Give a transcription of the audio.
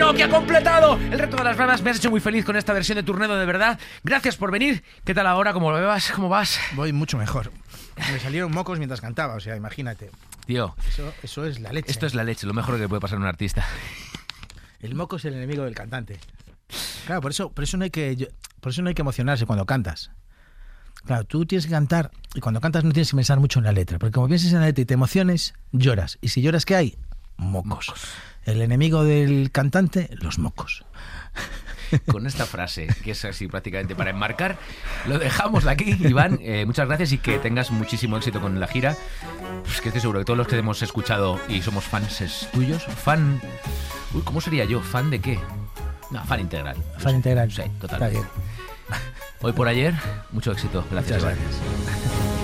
bueno, que ha completado el reto de las bramas. Me has hecho muy feliz con esta versión de Turnedo, de verdad. Gracias por venir. ¿Qué tal ahora? ¿Cómo lo bebas? ¿Cómo vas? Voy mucho mejor. Me salieron mocos mientras cantaba, o sea, imagínate. Tío, Eso es la leche. esto es la leche, lo mejor que puede pasar a un artista. El moco es el enemigo del cantante. Claro, por eso no hay que emocionarse cuando cantas. Claro, tú tienes que cantar y cuando cantas no tienes que pensar mucho en la letra, porque como pienses en la letra y te emociones, lloras. Y si lloras, ¿qué hay? Mocos. El enemigo del cantante, los mocos. Con esta frase, que es así prácticamente para enmarcar, lo dejamos aquí, Iván. Muchas gracias y que tengas muchísimo éxito con la gira. Pues que estoy seguro que todos los que hemos escuchado y somos fans tuyos, fan... Uy, ¿cómo sería yo? ¿Fan de qué? No, fan integral. Fan integral. Sí, totalmente. Está bien. Hoy por ayer, mucho éxito. Gracias. Muchas gracias.